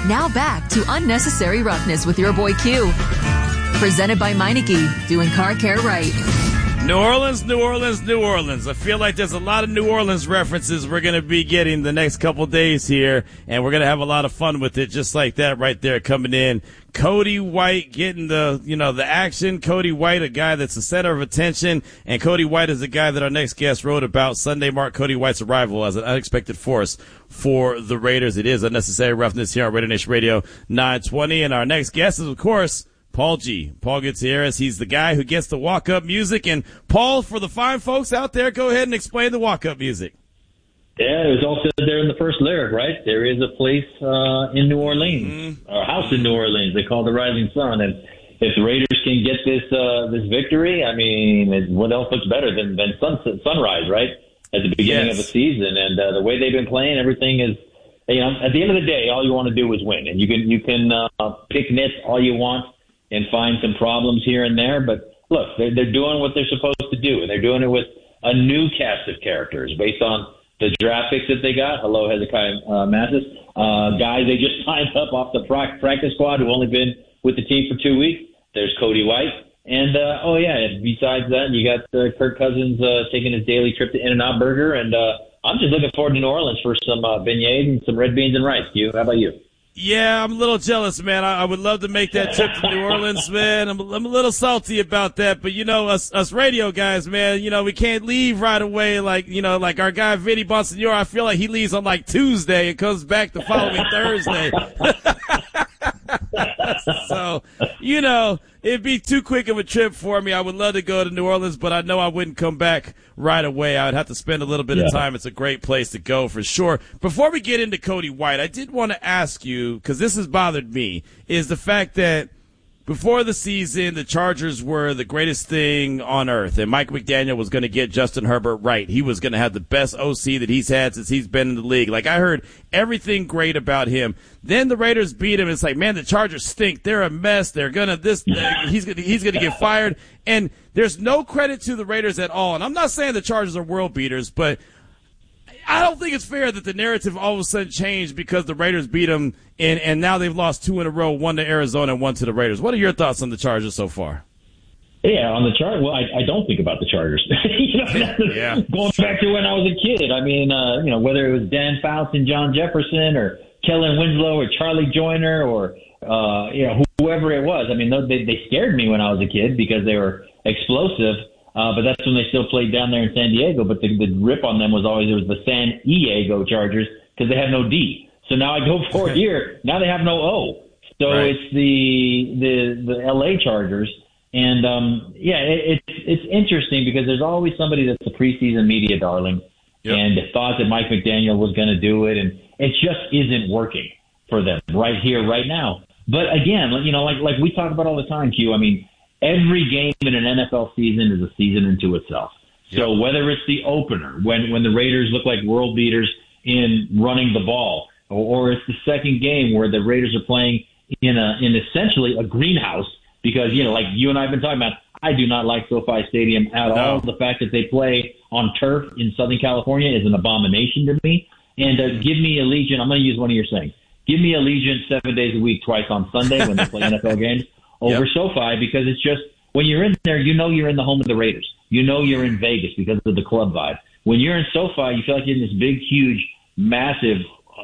Now back to Unnecessary Roughness with your boy Q. Presented by Meineke, doing car care right. New Orleans, New Orleans, New Orleans. I feel like there's a lot of New Orleans references we're going to be getting the next couple days here, and we're going to have a lot of fun with it, just like that right there coming in. Cody White getting the action. Cody White, a guy that's the center of attention, and Cody White is the guy that our next guest wrote about. Sunday marked Cody White's arrival as an unexpected force for the Raiders. It is Unnecessary Roughness here on Raider Nation Radio 920, and our next guest is, of course, Paul G. Paul Gutierrez. He's the guy who gets the walk-up music. And, Paul, for the fine folks out there, go ahead and explain the walk-up music. Yeah, it was all said there in the first lyric, right? There is a place in New Orleans, or a house in New Orleans. They call it the Rising Sun. And if the Raiders can get this victory, I mean, what else looks better than sunrise, right? At the beginning of the season. And the way they've been playing, everything is, at the end of the day, all you want to do is win. And you can pick nits all you want and find some problems here and there. But look, they're doing what they're supposed to do, and they're doing it with a new cast of characters based on the draft picks that they got. Hello, Hezekiah Mathis. Guys they just signed up off the practice squad who've only been with the team for 2 weeks. There's Cody White. And, besides that, you got Kirk Cousins taking his daily trip to In-N-Out Burger. And I'm just looking forward to New Orleans for some beignets and some red beans and rice. Q, how about you? Yeah, I'm a little jealous, man. I would love to make that trip to New Orleans, man. I'm a little salty about that, but us radio guys, man, we can't leave right away like our guy Vinny Bonsignore. I feel like he leaves on like Tuesday and comes back the following Thursday. So, it'd be too quick of a trip for me. I would love to go to New Orleans, but I know I wouldn't come back right away. I would have to spend a little bit of time. It's a great place to go for sure. Before we get into Cody White, I did want to ask you, because this has bothered me, is the fact that before the season, the Chargers were the greatest thing on earth, and Mike McDaniel was going to get Justin Herbert right. He was going to have the best OC that he's had since he's been in the league. Like, I heard everything great about him. Then the Raiders beat him. It's like, man, the Chargers stink. They're a mess. They're going to he's going to get fired. And there's no credit to the Raiders at all. And I'm not saying the Chargers are world beaters, but I don't think it's fair that the narrative all of a sudden changed because the Raiders beat them, and now they've lost 2 in a row, 1 to Arizona and 1 to the Raiders. What are your thoughts on the Chargers so far? Yeah, on the Chargers, well, I don't think about the Chargers. Going back to when I was a kid, I mean, whether it was Dan Fouts and John Jefferson or Kellen Winslow or Charlie Joyner or whoever it was. I mean, they scared me when I was a kid because they were explosive. But that's when they still played down there in San Diego. But the rip on them was always it was the San Diego Chargers because they had no D. So now I go forward here. Now they have no O. So It's the L.A. Chargers. And, it's interesting because there's always somebody that's a preseason media darling and thought that Mike McDaniel was going to do it. And it just isn't working for them right here, right now. But again, like we talk about all the time, Q, I mean, every game in an NFL season is a season unto itself. So whether it's the opener, when the Raiders look like world beaters in running the ball, or it's the second game where the Raiders are playing in essentially a greenhouse because, like you and I have been talking about, I do not like SoFi Stadium at all. The fact that they play on turf in Southern California is an abomination to me. And give me Allegiant. I'm going to use one of your sayings. Give me Allegiant 7 days a week, twice on Sunday when they play NFL games over SoFi, because it's just when you're in there, you're in the home of the Raiders. You're in Vegas because of the club vibe. When you're in SoFi, you feel like you're in this big, huge, massive,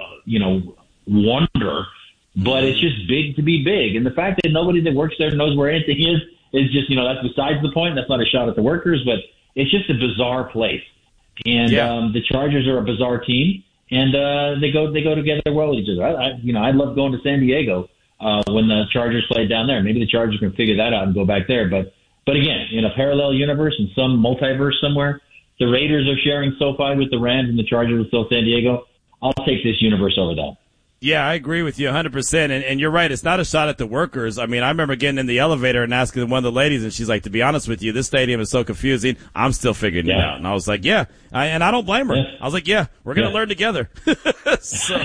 wonder, but it's just big to be big. And the fact that nobody that works there knows where anything is just, that's besides the point. That's not a shot at the workers, but it's just a bizarre place. And the Chargers are a bizarre team, and they go together well with each other. I'd love going to San Diego when the Chargers played down there. Maybe the Chargers can figure that out and go back there. But again, in a parallel universe, in some multiverse somewhere, the Raiders are sharing SoFi with the Rams and the Chargers with still San Diego. I'll take this universe over that. Yeah, I agree with you 100%. And you're right. It's not a shot at the workers. I mean, I remember getting in the elevator and asking one of the ladies, and she's like, to be honest with you, this stadium is so confusing. I'm still figuring it out. And I was like, and I don't blame her. I was like, we're going to learn together. So,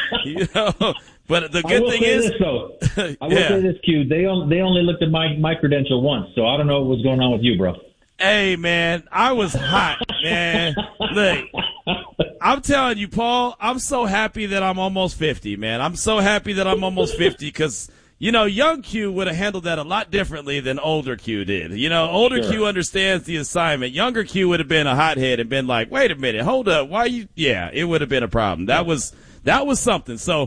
but the good thing is, I will say this, Q. They only looked at my credential once, so I don't know what was going on with you, bro. Hey, man, I was hot, man. Look, I'm telling you, Paul, I'm so happy that I'm almost 50, man. I'm so happy that I'm almost 50 because, young Q would have handled that a lot differently than older Q did. Older Sure. Q understands the assignment. Younger Q would have been a hothead and been like, wait a minute, hold up. Why you? Yeah, it would have been a problem. That was something. So,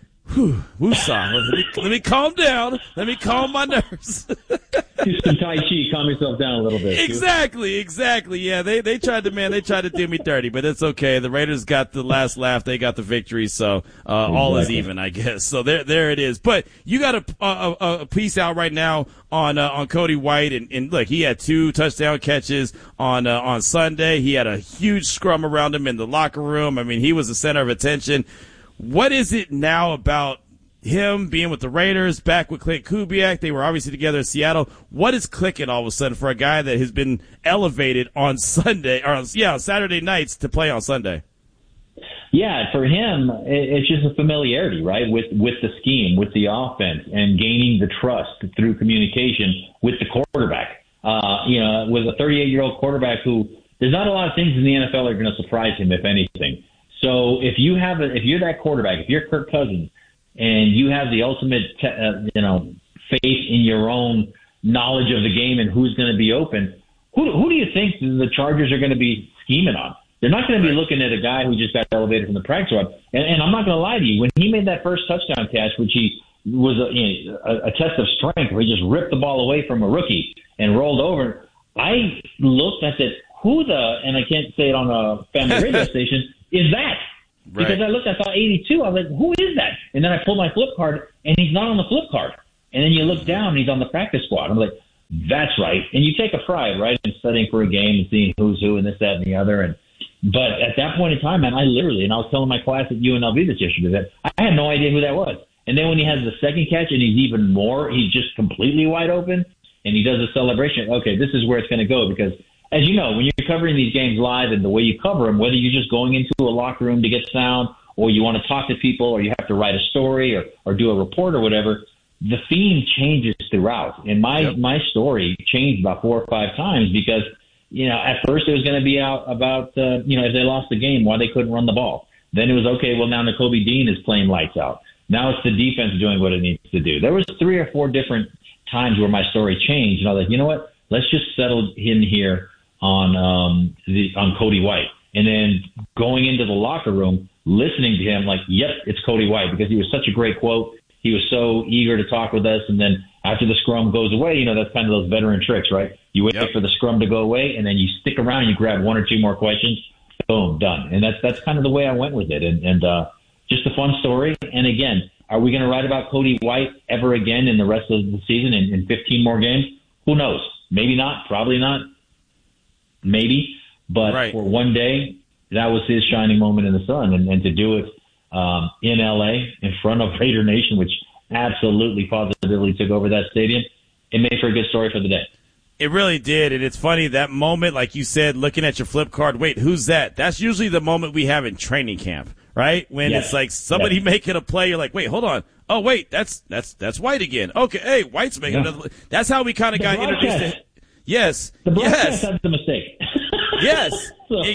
woosah. Let me calm down. Let me calm my nerves. Do some Tai Chi, calm yourself down a little bit. Exactly. Yeah, they tried to do me dirty, but it's okay. The Raiders got the last laugh. They got the victory, so all is even, I guess. So there it is. But you got a piece out right now on Cody White, and look, he had 2 touchdown catches on Sunday. He had a huge scrum around him in the locker room. I mean, he was the center of attention. What is it now about him being with the Raiders, back with Clint Kubiak? They were obviously together in Seattle. What is clicking all of a sudden for a guy that has been elevated on Saturday nights to play on Sunday? Yeah, for him, it's just a familiarity, right, with the scheme, with the offense, and gaining the trust through communication with the quarterback. With a 38-year-old quarterback who there's not a lot of things in the NFL that are going to surprise him, if anything. So if you're that quarterback, if you're Kirk Cousins, and you have the ultimate, faith in your own knowledge of the game and who's going to be open, who do you think the Chargers are going to be scheming on? They're not going to be looking at a guy who just got elevated from the practice squad. And I'm not going to lie to you, when he made that first touchdown catch, which he was a test of strength, where he just ripped the ball away from a rookie and rolled over, I looked and said, and I can't say it on a family radio station, is that? Right. Because I looked, I saw 82. I was like, who is that? And then I pulled my flip card, and he's not on the flip card. And then you look down, and he's on the practice squad. I'm like, that's right. And you take a pride, right, in studying for a game and seeing who's who and this, that, and the other. But at that point in time, man, I was telling my class at UNLV this yesterday that I had no idea who that was. And then when he has the second catch and he's just completely wide open and he does a celebration, okay, this is where it's going to go. Because as you know, when you're covering these games live and the way you cover them, whether you're just going into a locker room to get sound or you want to talk to people or you have to write a story or do a report or whatever, the theme changes throughout. And my story changed about 4 or 5 times because, at first it was going to be about, if they lost the game, why they couldn't run the ball. Then it was, okay, well, now Nakobe Dean is playing lights out. Now it's the defense doing what it needs to do. There was 3 or 4 different times where my story changed. And I was like, you know what? Let's just settle in here on Cody White. And then going into the locker room, listening to him like, yep, it's Cody White, because he was such a great quote. He was so eager to talk with us. And then after the scrum goes away, that's kind of those veteran tricks, right? You wait for the scrum to go away, and then you stick around and you grab 1 or 2 more questions. Boom, done. And that's kind of the way I went with it. And just a fun story. And again, are we going to write about Cody White ever again in the rest of the season in 15 more games? Who knows? Maybe not. Probably not. Maybe. But for one day, that was his shining moment in the sun. And to do it in L.A. in front of Raider Nation, which absolutely positively took over that stadium, it made for a good story for the day. It really did, and it's funny, that moment, like you said, looking at your flip card, wait, who's that? That's usually the moment we have in training camp, right? When it's like somebody making a play, you're like, wait, hold on. Oh, wait, that's White again. Okay, hey, White's making another play. That's how we kind of got introduced to it. Yes. The broadcast had the mistake. Yes,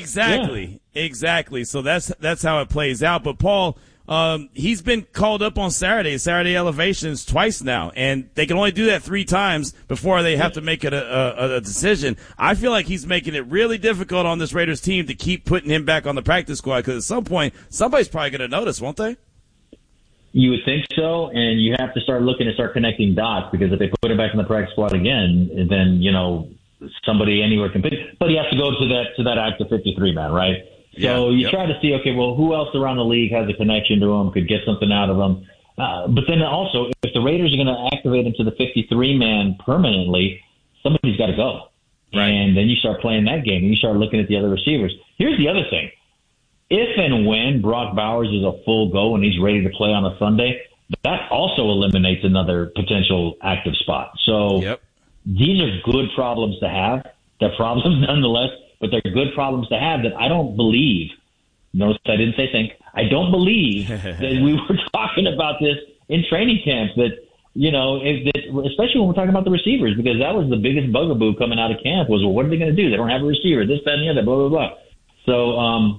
exactly. So that's how it plays out. But Paul, he's been called up on Saturday elevations twice now, and they can only do that 3 times before they have to make a decision. I feel like he's making it really difficult on this Raiders team to keep putting him back on the practice squad, because at some point somebody's probably going to notice, won't they? You would think so, and you have to start connecting dots, because if they put him back in the practice squad again, then somebody anywhere can pick. But he has to go to that active 53 man, right? So you try to see, okay, well, who else around the league has a connection to him, could get something out of him. But then also, if the Raiders are going to activate him to the 53-man permanently, somebody's got to go. Right. And then you start playing that game, and you start looking at the other receivers. Here's the other thing. If and when Brock Bowers is a full go and he's ready to play on a Sunday, that also eliminates another potential active spot. So these are good problems to have. They're problems nonetheless, but they're good problems to have that I don't believe. Notice I didn't say think. I don't believe that we were talking about this in training camp, that especially when we're talking about the receivers, because that was the biggest bugaboo coming out of camp was, well, what are they going to do? They don't have a receiver, this, that, and the other, blah, blah, blah. So,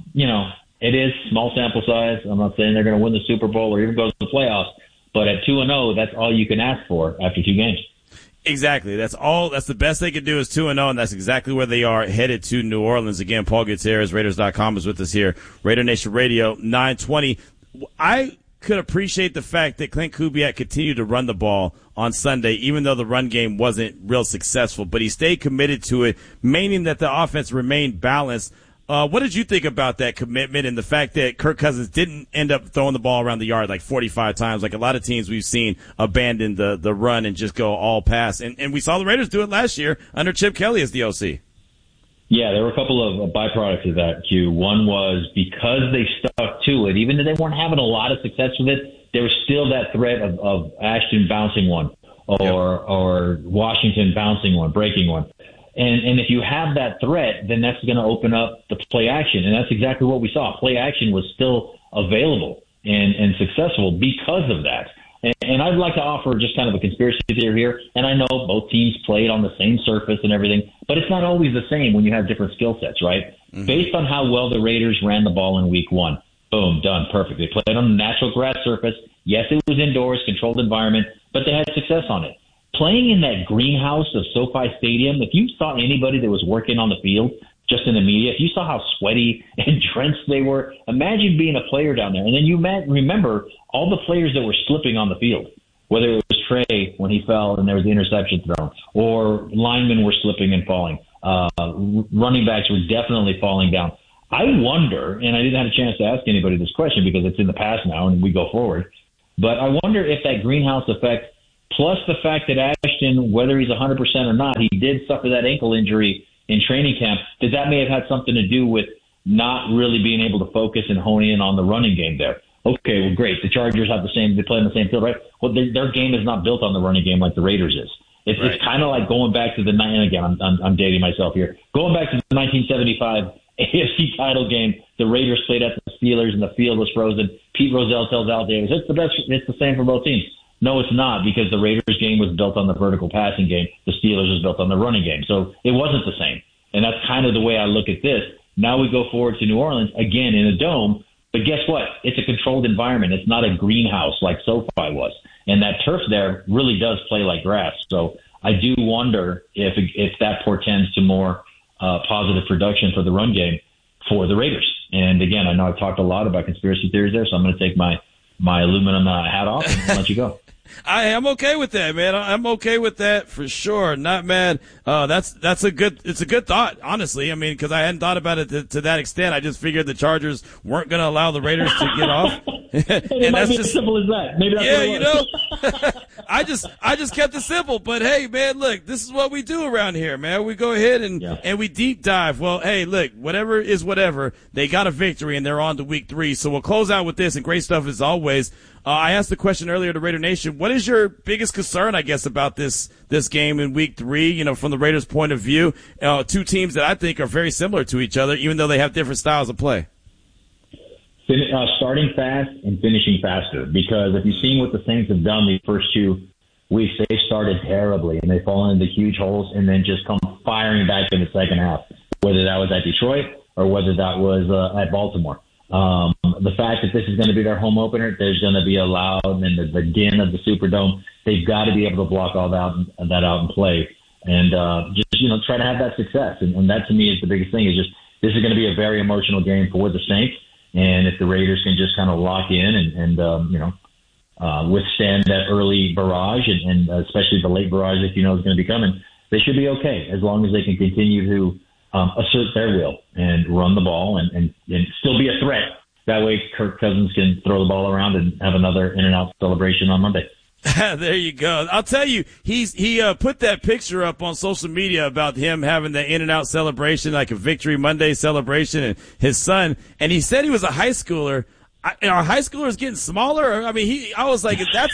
it is small sample size. I'm not saying they're going to win the Super Bowl or even go to the playoffs, but at 2-0, that's all you can ask for after 2 games. Exactly. That's the best they could do is 2-0, and that's exactly where they are headed to New Orleans. Again, Paul Gutierrez, Raiders.com, is with us here. Raider Nation Radio 920. I could appreciate the fact that Clint Kubiak continued to run the ball on Sunday, even though the run game wasn't real successful, but he stayed committed to it, meaning that the offense remained balanced. What did you think about that commitment and the fact that Kirk Cousins didn't end up throwing the ball around the yard like 45 times, like a lot of teams we've seen abandon the run and just go all pass? And we saw the Raiders do it last year under Chip Kelly as the OC. Yeah, there were a couple of byproducts of that, Q. One was because they stuck to it, even though they weren't having a lot of success with it, there was still that threat of Ashton bouncing one or Washington bouncing one, breaking one. And if you have that threat, then that's going to open up the play action. And that's exactly what we saw. Play action was still available and successful because of that. And I'd like to offer just kind of a conspiracy theory here. And I know both teams played on the same surface and everything, but it's not always the same when you have different skill sets, right? Mm-hmm. Based on how well the Raiders ran the ball in week 1, boom, done, perfect. They played on a natural grass surface. Yes, it was indoors, controlled environment, but they had success on it. Playing in that greenhouse of SoFi Stadium, if you saw anybody that was working on the field, just in the media, if you saw how sweaty and drenched they were, imagine being a player down there. And then you remember all the players that were slipping on the field, whether it was Trey when he fell and there was the interception thrown, or linemen were slipping and falling. Running backs were definitely falling down. I wonder, and I didn't have a chance to ask anybody this question because it's in the past now and we go forward, but I wonder if that greenhouse effect, plus the fact that Ashton, whether he's 100% or not, he did suffer that ankle injury in training camp, that may have had something to do with not really being able to focus and hone in on the running game there. Okay, well, great. The Chargers have they play on the same field, right? Well, their game is not built on the running game like the Raiders is. It's kind of like going back to and again, I'm dating myself here, going back to the 1975 AFC title game. The Raiders played at the Steelers and the field was frozen. Pete Rozelle tells Al Davis, it's the same for both teams. No, it's not, because the Raiders game was built on the vertical passing game. The Steelers was built on the running game. So it wasn't the same. And that's kind of the way I look at this. Now we go forward to New Orleans, again, in a dome. But guess what? It's a controlled environment. It's not a greenhouse like SoFi was. And that turf there really does play like grass. So I do wonder if that portends to more positive production for the run game for the Raiders. And again, I know I've talked a lot about conspiracy theories there, so I'm going to take my aluminum hat off and let you go. I am okay with that, man. I'm okay with that for sure. Not mad. It's a good thought, honestly. I mean, because I hadn't thought about it to that extent. I just figured the Chargers weren't going to allow the Raiders to get off. And that's just as simple as that. Maybe that's I just kept it simple. But hey, man, look, this is what we do around here, man. We go ahead and we deep dive. Well, hey, look, whatever is whatever. They got a victory and they're on to week 3. So we'll close out with this, and great stuff as always. I asked the question earlier to Raider Nation, what is your biggest concern, I guess, about this game in week 3, from the Raiders' point of view? 2 teams that I think are very similar to each other, even though they have different styles of play. Starting fast and finishing faster, because if you've seen what the Saints have done these first 2 weeks, they started terribly and they fall into huge holes and then just come firing back in the second half, whether that was at Detroit or whether that was at Baltimore. The fact that this is going to be their home opener, there's going to be a loud and the din of the Superdome. They've got to be able to block all that out and play, and just try to have that success. And that to me is the biggest thing. Is just this is going to be a very emotional game for the Saints, and if the Raiders can just kind of lock in and withstand that early barrage and especially the late barrage that is going to be coming, they should be okay as long as they can continue to assert their will and run the ball and still be a threat. That way Kirk Cousins can throw the ball around and have another in-and-out celebration on Monday. There you go. I'll tell you, he put that picture up on social media about him having the in-and-out celebration, like a Victory Monday celebration, and his son. And he said he was a high schooler. Are high schoolers getting smaller? I mean, I was like,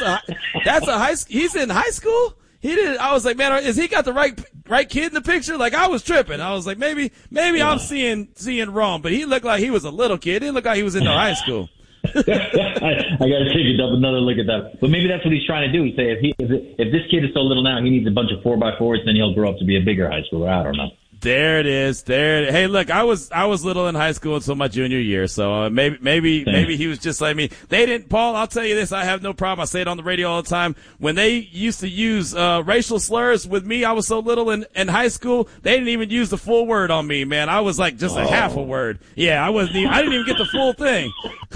he's in high school? I was like, man, is he got the right kid in the picture? Like, I was tripping. I was like, maybe I'm seeing wrong, but he looked like he was a little kid. He didn't look like he was in high school. I got to take another look at that. But maybe that's what he's trying to do. He's saying if this kid is so little now, he needs a bunch of 4x4s, then he'll grow up to be a bigger high schooler. I don't know. There it is. Hey, look, I was little in high school until my junior year, so maybe he was just like me. They didn't, Paul. I'll tell you this: I have no problem. I say it on the radio all the time. When they used to use racial slurs with me, I was so little in high school. They didn't even use the full word on me, man. I was like just a half a word. Yeah, I didn't even get the full thing.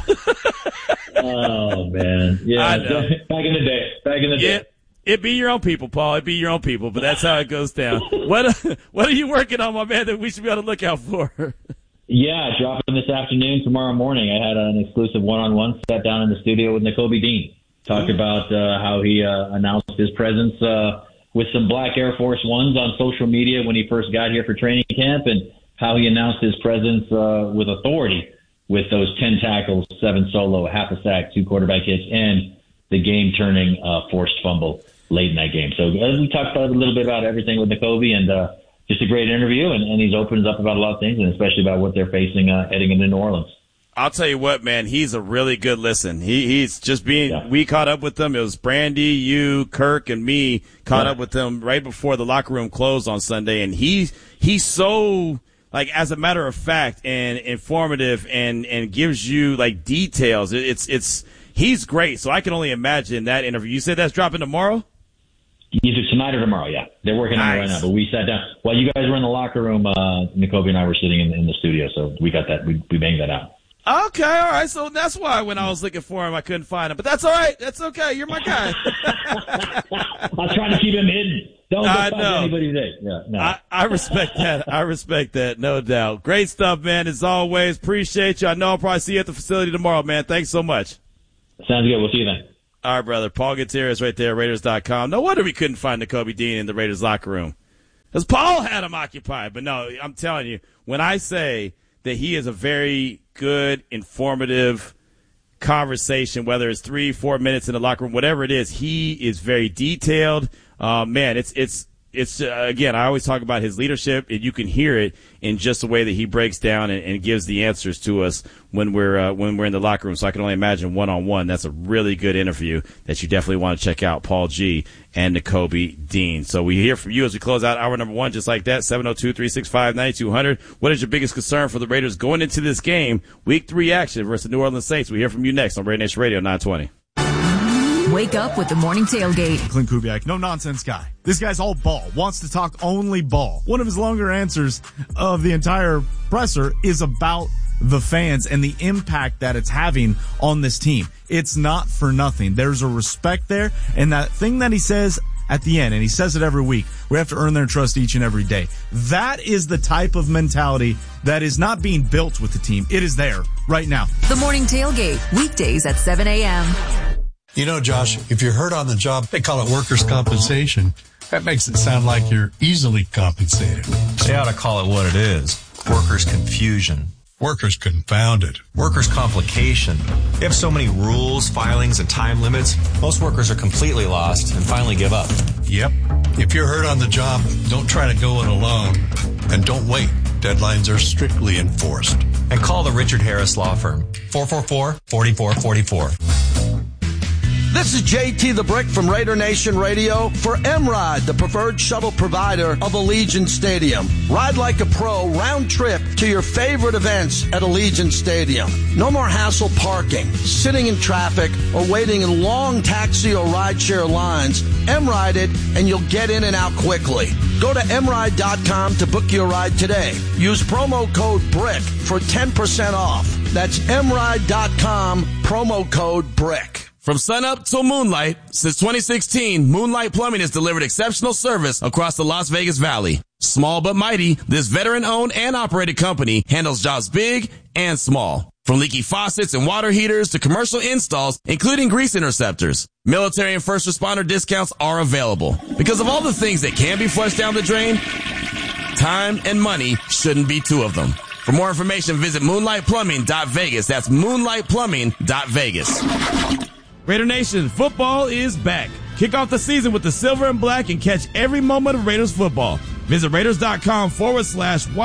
Oh man, yeah. Back in the day. It'd be your own people, Paul. It'd be your own people, but that's how it goes down. What are you working on, my man, that we should be able to look out for? Yeah, dropping this afternoon, tomorrow morning. I had an exclusive one-on-one, sat down in the studio with Nakobe Dean. Talked about how he announced his presence with some black Air Force Ones on social media when he first got here for training camp, and how he announced his presence with authority with those 10 tackles, 7 solo, half a sack, 2 quarterback hits, and the game-turning forced fumble late in that game. So we talked a little bit about everything with Nakobe, and just a great interview, and he's opened up about a lot of things, and especially about what they're facing heading into New Orleans. I'll tell you what, man, he's a really good listen. He's just we caught up with him. It was Brandy, you, Kirk, and me caught up with him right before the locker room closed on Sunday, and he's so, like, as a matter of fact, and informative, and gives you, like, details. He's great, so I can only imagine that interview. You said that's dropping tomorrow? Either tonight or tomorrow, yeah. They're working on it right now. But we sat down. While you guys were in the locker room, Nakobe and I were sitting in the studio, so we got that. We banged that out. Okay, all right. So that's why when I was looking for him, I couldn't find him. But that's all right. That's okay. You're my guy. I'm trying to keep him hidden. Don't find anybody today. Yeah, no. I respect that. I respect that, no doubt. Great stuff, man, as always. Appreciate you. I know I'll probably see you at the facility tomorrow, man. Thanks so much. Sounds good. We'll see you then. All right, brother. Paul Gutierrez right there, Raiders.com. No wonder we couldn't find Nakobe Dean in the Raiders locker room. Because Paul had him occupied. But no, I'm telling you, when I say that he is a very good, informative conversation, whether it's 3-4 minutes in the locker room, whatever it is, he is very detailed. Man, it's again, I always talk about his leadership, and you can hear it in just the way that he breaks down and gives the answers to us when we're in the locker room. So I can only imagine one-on-one. That's a really good interview that you definitely want to check out, Paul G. and Nakobe Dean. So we hear from you as we close out hour number 1, just like that, 702-365-9200. What is your biggest concern for the Raiders going into this game, Week 3 action versus the New Orleans Saints? We hear from you next on Raider Nation Radio 920. Wake up with the morning tailgate. Clint Kubiak, no nonsense guy. This guy's all ball, wants to talk only ball. One of his longer answers of the entire presser is about the fans and the impact that it's having on this team. It's not for nothing. There's a respect there, and that thing that he says at the end, and he says it every week, we have to earn their trust each and every day. That is the type of mentality that is not being built with the team. It is there right now. The morning tailgate, weekdays at 7 a.m. You know, Josh, if you're hurt on the job, they call it workers' compensation. That makes it sound like you're easily compensated. They ought to call it what it is. Workers' confusion. Workers' confounded. Workers' complication. They have so many rules, filings, and time limits, most workers are completely lost and finally give up. Yep. If you're hurt on the job, don't try to go it alone. And don't wait. Deadlines are strictly enforced. And call the Richard Harris Law Firm. 444-4444. This is JT the Brick from Raider Nation Radio for M-Ride, the preferred shuttle provider of Allegiant Stadium. Ride like a pro round trip to your favorite events at Allegiant Stadium. No more hassle parking, sitting in traffic, or waiting in long taxi or rideshare lines. M-Ride it, and you'll get in and out quickly. Go to mride.com to book your ride today. Use promo code BRICK for 10% off. That's mride.com, promo code BRICK. From sunup till moonlight, since 2016, Moonlight Plumbing has delivered exceptional service across the Las Vegas Valley. Small but mighty, this veteran-owned and operated company handles jobs big and small. From leaky faucets and water heaters to commercial installs, including grease interceptors. Military and first responder discounts are available. Because of all the things that can be flushed down the drain, time and money shouldn't be two of them. For more information, visit moonlightplumbing.vegas. That's moonlightplumbing.vegas. Raider Nation, football is back. Kick off the season with the silver and black and catch every moment of Raiders football. Visit Raiders.com/watch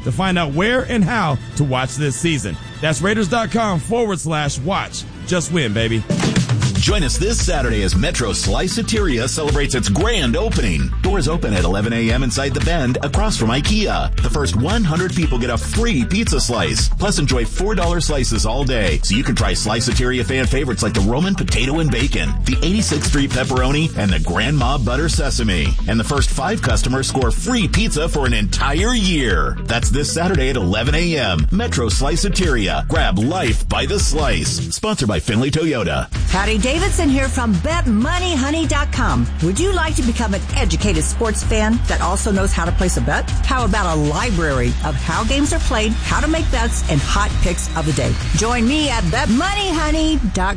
to find out where and how to watch this season. That's Raiders.com/watch. Just win, baby. Join us this Saturday as Metro Sliceateria celebrates its grand opening. Doors open at 11 a.m. inside the Bend across from IKEA. The first 100 people get a free pizza slice. Plus enjoy $4 slices all day. So you can try Sliceateria fan favorites like the Roman potato and bacon, the 86th Street pepperoni, and the Grandma butter sesame. And the first 5 customers score free pizza for an entire year. That's this Saturday at 11 a.m. Metro Sliceateria. Grab life by the slice. Sponsored by Finley Toyota. Howdy, Davidson here from BetMoneyHoney.com. Would you like to become an educated sports fan that also knows how to place a bet? How about a library of how games are played, how to make bets, and hot picks of the day? Join me at BetMoneyHoney.com.